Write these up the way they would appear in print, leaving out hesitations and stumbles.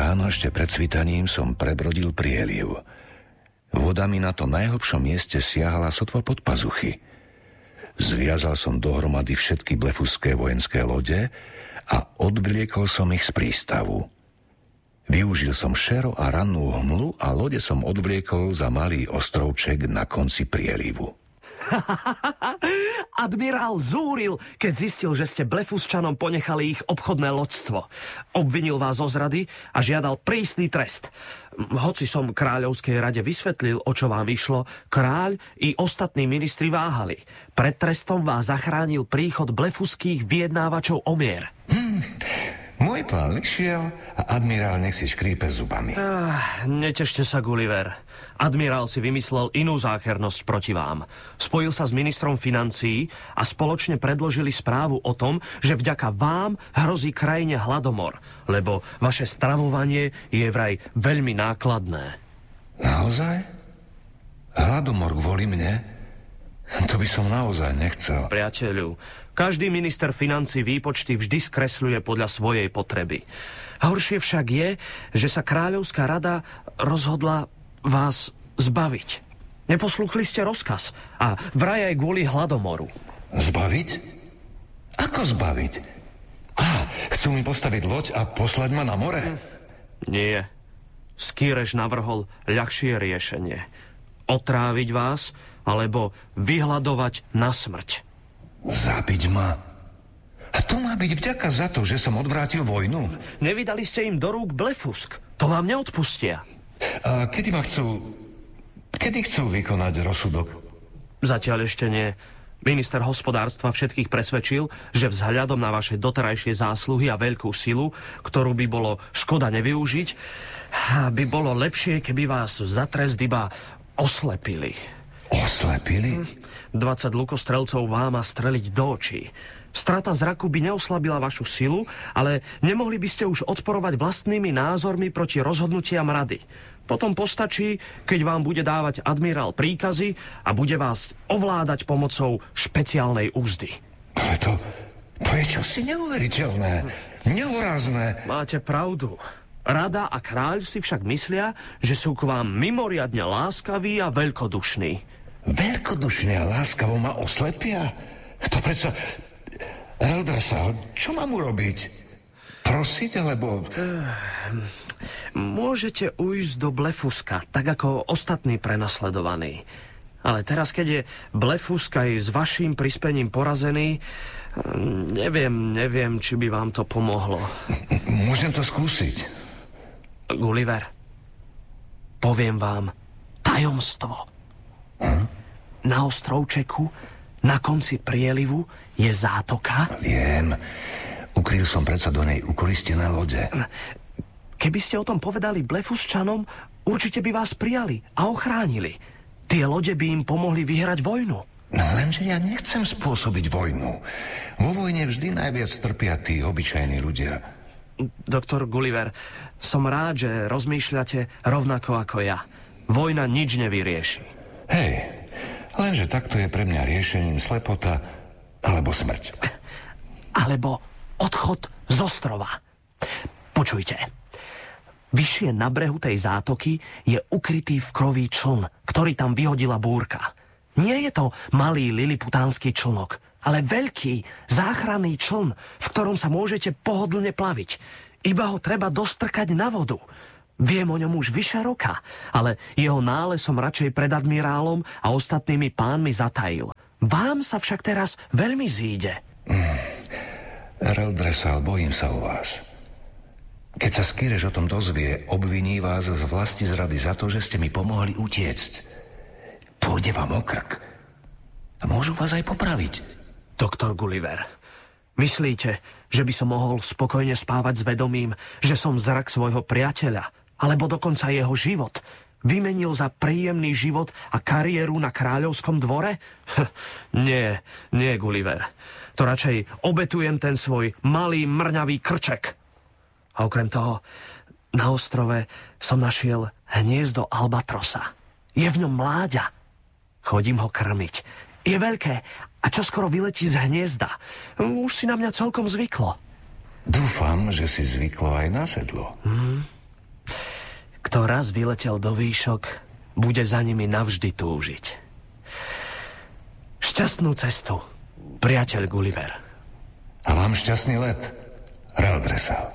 Ráno ešte pred svitaním som prebrodil prieliv. Voda mi na tom najhlbšom mieste siahala sotva pod pazuchy. Zviazal som dohromady všetky blefuské vojenské lode a odvliekol som ich z prístavu. Využil som šero a rannú hmlu a lode som odvliekol za malý ostrovček na konci prielivu. Admirál zúril, keď zistil, že ste Blefusčanom ponechali ich obchodné loďstvo. Obvinil vás zo zrady a žiadal prísny trest. Hoci som kráľovskej rade vysvetlil, o čo vám išlo, kráľ i ostatní ministri váhali. Pred trestom vás zachránil príchod blefuských vyjednávačov o mier. Môj plán vyšiel a admirál nech si škrípe zubami. Netešte sa, Gulliver. Admirál si vymyslel inú zákernosť proti vám. Spojil sa s ministrom financií a spoločne predložili správu o tom, že vďaka vám hrozí krajine hladomor, lebo vaše stravovanie je vraj veľmi nákladné. Naozaj? Hladomor kvôli mne? To by som naozaj nechcel. Priateľu, každý minister financií výpočty vždy skresľuje podľa svojej potreby. Horšie však je, že sa kráľovská rada rozhodla vás zbaviť. Neposlúchli ste rozkaz a vraj aj kvôli hladomoru. Zbaviť? Ako zbaviť? Chcú mi postaviť loď a poslať ma na more? Nie. Skýrež navrhol ľahšie riešenie. Otráviť vás alebo vyhladovať na smrť. Zabiť ma? A to má byť vďaka za to, že som odvrátil vojnu? Nevydali ste im do rúk Blefusk. To vám neodpustia. A kedy chcú vykonať rozsudok? Zatiaľ ešte nie. Minister hospodárstva všetkých presvedčil, že vzhľadom na vaše doterajšie zásluhy a veľkú silu, ktorú by bolo škoda nevyužiť, by bolo lepšie, keby vás za trest iba oslepili. Oslepili? 20 lukostrelcov vám má streliť do očí. Strata zraku by neoslabila vašu silu, ale nemohli by ste už odporovať vlastnými názormi proti rozhodnutiam rady. Potom postačí, keď vám bude dávať admirál príkazy a bude vás ovládať pomocou špeciálnej úzdy. Ale to je čosi neuveriteľné, nehorázne. Máte pravdu. Rada a kráľ si však myslia, že sú k vám mimoriadne láskaví a veľkodušní. Veľkodušne a láskavo ma oslepia? To predsa... Reldresal, čo mám urobiť? Prosiť, alebo... Môžete ujsť do Blefuska, tak ako ostatní prenasledovaní. Ale teraz, keď je Blefus aj s vaším prispením porazený, neviem, či by vám to pomohlo. Môžem to skúsiť. Gulliver, poviem vám tajomstvo. Na ostrovčeku, na konci prielivu, je zátoka? Viem. Ukryl som predsa do nej ukoristené lode. Keby ste o tom povedali Blefusčanom, určite by vás prijali a ochránili. Tie lode by im pomohli vyhrať vojnu. No lenže ja nechcem spôsobiť vojnu. Vo vojne vždy najviac trpia tí obyčajní ľudia. Doktor Gulliver, som rád, že rozmýšľate rovnako ako ja. Vojna nič nevyrieši. Hej, lenže takto je pre mňa riešením slepota alebo smrť. Alebo odchod z ostrova. Počujte. Vyššie na brehu tej zátoky je ukrytý v kroví čln, ktorý tam vyhodila búrka. Nie je to malý liliputánsky člnok, ale veľký záchranný čln, v ktorom sa môžete pohodlne plaviť. Iba ho treba dostrkať na vodu. Viem o ňom už vyše roka, ale jeho nález som radšej pred admirálom a ostatnými pánmi zatajil. Vám sa však teraz veľmi zíde. Reldresal, bojím sa o vás. Keď sa Skýrež o tom dozvie, obviní vás z vlasti zrady za to, že ste mi pomohli utiecť. Pôjde vám o krk. A môžu vás aj popraviť. Doktor Gulliver, myslíte, že by som mohol spokojne spávať s vedomím, že som zrak svojho priateľa, alebo dokonca jeho život vymenil za príjemný život a kariéru na kráľovskom dvore? Nie, Gulliver. To radšej obetujem ten svoj malý mrňavý krček. A okrem toho, na ostrove som našiel hniezdo albatrosa. Je v ňom mláďa. Chodím ho krmiť. Je veľké a čoskoro vyletí z hniezda. Už si na mňa celkom zvyklo. Dúfam, že si zvyklo aj na sedlo. Kto raz vyletel do výšok, bude za nimi navždy túžiť. Šťastnú cestu, priateľ Gulliver. A vám šťastný let, Reldresal.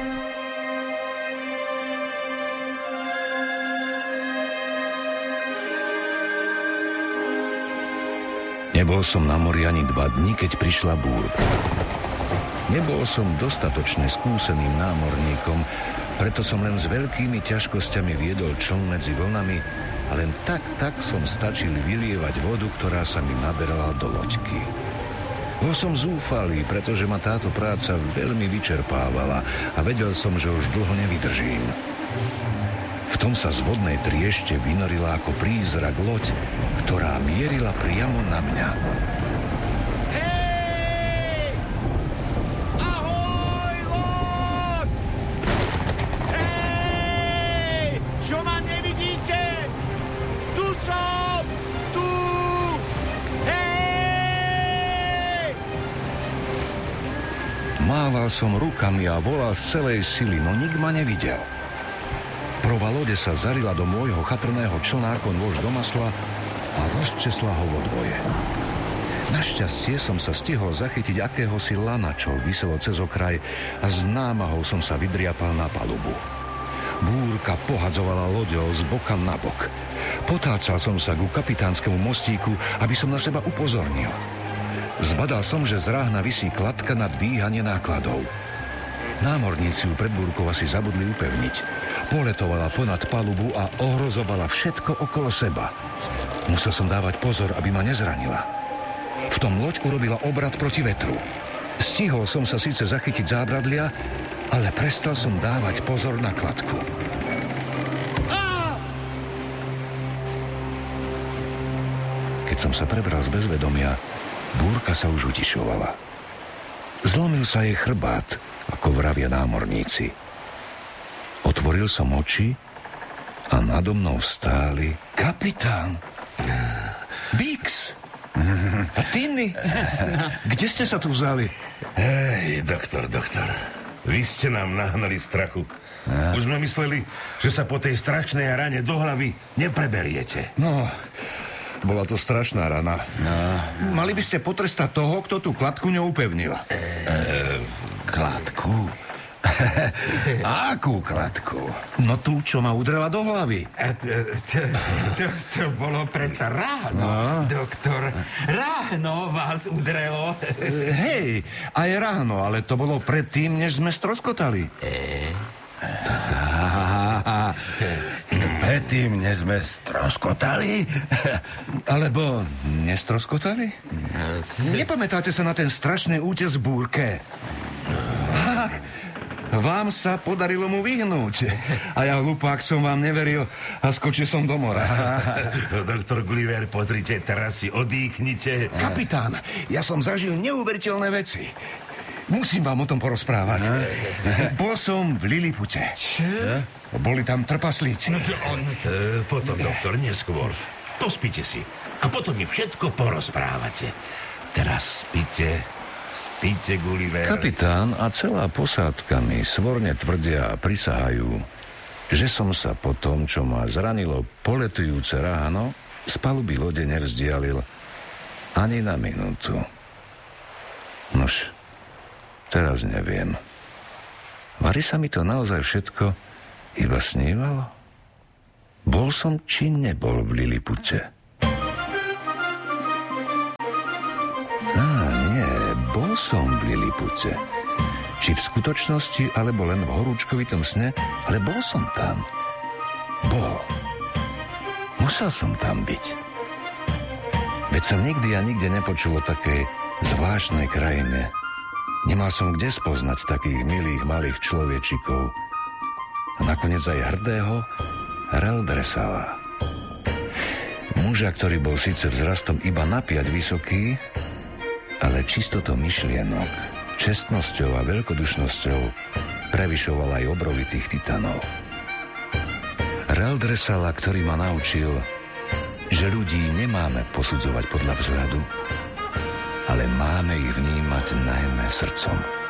Nebol som na mori ani 2 dni, keď prišla búrka. Nebol som dostatočne skúseným námorníkom, preto som len s veľkými ťažkosťami viedol čln medzi vlnami a len tak som stačil vylievať vodu, ktorá sa mi naberala do loďky. Bol som zúfalý, pretože ma táto práca veľmi vyčerpávala a vedel som, že už dlho nevydržím. V tom sa z vodnej triešte vynorila ako prízrak loď, ktorá mierila priamo na mňa. Hej! Ahoj, loď! Hej! Čo ma nevidíte? Tu som! Tu! Hej! Mával som rukami a volal z celej sily, no nik ma nevidel. Prvá lode sa zarila do môjho chatrného člna ako nôž do masla a rozčesla ho vo dvoje. Našťastie som sa stihol zachytiť akéhosi lana, čo viselo cez okraj a s námahou som sa vydriapal na palubu. Búrka pohadzovala loďou z boka na bok. Potácal som sa ku kapitánskemu mostíku, aby som na seba upozornil. Zbadal som, že z ráhna visí kladka na dvíhanie nákladov. Námorníci ju pred búrkou asi zabudli upevniť. Poletovala ponad palubu a ohrozovala všetko okolo seba. Musel som dávať pozor, aby ma nezranila. V tom loď urobila obrat proti vetru. Stihol som sa síce zachytiť zábradlia, ale prestal som dávať pozor na kladku. Keď som sa prebral z bezvedomia, búrka sa už utišovala. Zlomil sa jej chrbát, ako vravia námorníci. Otvoril som oči a nado mnou stáli kapitán Bix a Tinny. Kde ste sa tu vzali? Hej, doktor, vy ste nám nahnali strachu. Už sme mysleli, že sa po tej strašnej rane do hlavy nepreberiete. No, bola to strašná rana. Mali by ste potrestať toho, kto tú kladku neupevnil. Kladku? Akú kladku? No tú, čo ma udrela do hlavy. To bolo predsa ráno, doktor. Ráno vás udrelo. Hej, aj ráno, ale to bolo predtým, než sme stroskotali. Predtým, než sme stroskotali? Alebo nestroskotali? Nepamätáte sa na ten strašný útes v búrke? Vám sa podarilo mu vyhnúť. A ja, hlupák, som vám neveril a skočil som do mora. Doktor Gulliver, pozrite, teraz si odýchnite. Kapitán, ja som zažil neuveriteľné veci. Musím vám o tom porozprávať. Bol som v Lilipute. Boli tam trpaslíci. Potom, doktor, neskôr. Pospíte si. A potom mi všetko porozprávate. Teraz spíte, Gulliver. Kapitán a celá posádka mi svorne tvrdia a prisahajú, že som sa po tom, čo ma zranilo poletujúce ráno, z paluby lode nevzdialil ani na minútu. Nož, teraz neviem. Vari sa mi to naozaj všetko iba snívalo? Bol som či nebol v Lilipute? Bol som v Lilipute. Či v skutočnosti, alebo len v horúčkovitom sne, ale bol som tam. Bol. Musel som tam byť. Veď som nikdy a nikde nepočul o takej zvláštnej krajine. Nemal som kde spoznať takých milých malých človečikov. A nakoniec aj hrdého Reldresala. Muža, ktorý bol síce vzrastom iba na 5 vysoký, ale čistotou myšlienok, čestnosťou a veľkodušnosťou prevyšoval aj obrovitých titanov. Reldresala, ktorý ma naučil, že ľudí nemáme posudzovať podľa vzhľadu, ale máme ich vnímať najmä srdcom.